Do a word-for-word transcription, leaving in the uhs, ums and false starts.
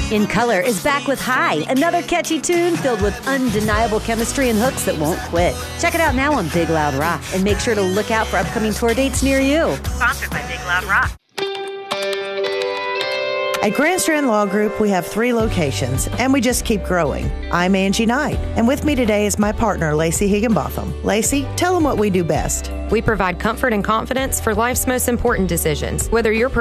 In Color is back with High, another catchy tune filled with undeniable chemistry and hooks that won't quit. Check it out now on Big Loud Rock, and make sure to look out for upcoming tour dates near you. Sponsored by Big Loud Rock. At Grand Strand Law Group, we have three locations, and we just keep growing. I'm Angie Knight, and with me today is my partner, Lacey Higginbotham. Lacey, tell them what we do best. We provide comfort and confidence for life's most important decisions. Whether you're